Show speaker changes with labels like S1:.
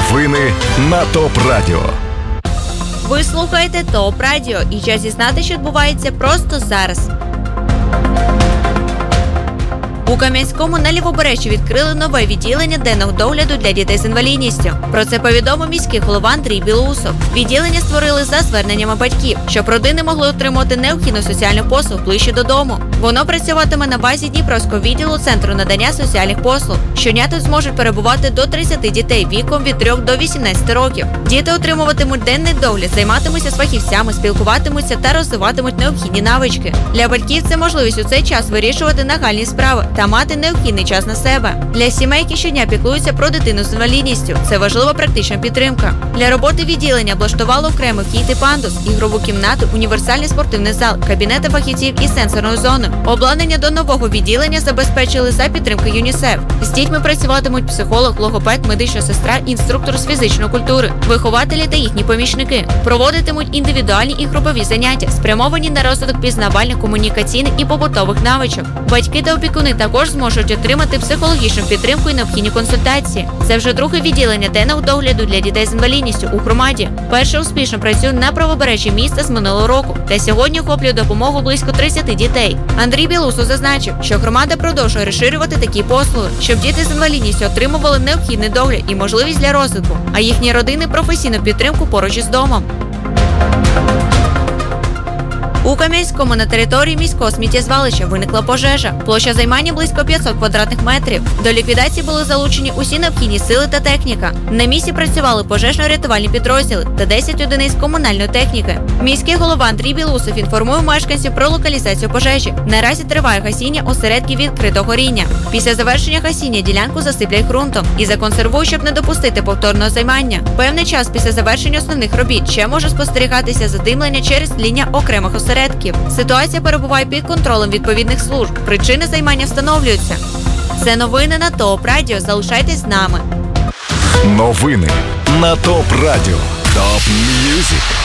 S1: Новини на ТОП Радіо.
S2: Ви слухаєте ТОП Радіо і час дізнати, що відбувається просто зараз. У Кам'янському на Лівобережжі відкрили нове відділення денного догляду для дітей з інвалідністю. Про це повідомив міський голова Андрій Білоусов. Відділення створили за зверненнями батьків, щоб родини могли отримати необхідну соціальну послуг ближче додому. Воно працюватиме на базі Дніпровського відділу Центру надання соціальних послуг. Щодня тут зможуть перебувати до 30 дітей віком від 3 до 18 років. Діти отримуватимуть денний догляд, займатимуться з фахівцями, спілкуватимуться та розвиватимуть необхідні навички. Для батьків це можливість у цей час вирішувати нагальні справи та мати необхідний час на себе. Для сімей, які щодня піклуються про дитину з інвалідністю, це важлива практична підтримка. Для роботи відділення облаштувало окремий вхід і пандус, ігрову кімнату, універсальний спортивний зал, кабінети фахівців і сенсорною зоною. Обладнання до нового відділення забезпечили за підтримки ЮНІСЕФ. З дітьми працюватимуть психолог, логопед, медична сестра, інструктор з фізичної культури, вихователі та їхні помічники. Проводитимуть індивідуальні і групові заняття, спрямовані на розвиток пізнавальних, комунікаційних і побутових навичок. Батьки та опікуни також зможуть отримати психологічну підтримку і необхідні консультації. Це вже друге відділення денного догляду для дітей з інвалідністю у громаді. Перше успішно працює на правобережжі міста з минулого року, та сьогодні охоплює допомогу близько 30 дітей. Андрій Білоусов зазначив, що громада продовжує розширювати такі послуги, щоб діти з інвалідністю отримували необхідний догляд і можливість для розвитку, а їхні родини – професійну підтримку поруч із домом. У Кам'янському на території міського сміттєзвалища виникла пожежа. Площа займання близько 500 квадратних метрів. До ліквідації були залучені усі необхідні сили та техніка. На місці працювали пожежно-рятувальні підрозділи та 10 одиниць комунальної техніки. Міський голова Андрій Білоусов інформує мешканців про локалізацію пожежі. Наразі триває гасіння осередків відкритого горіння. Після завершення гасіння ділянку засиплять ґрунтом і законсервують, щоб не допустити повторного займання. Певний час після завершення основних робіт ще може спостерігатися задимлення через тління окремих осередків. Ситуація перебуває під контролем відповідних служб. Причини займання встановлюються. Це новини на ТОП Радіо. Залишайтесь з нами.
S1: Новини на ТОП Радіо. ТОП М'юзик.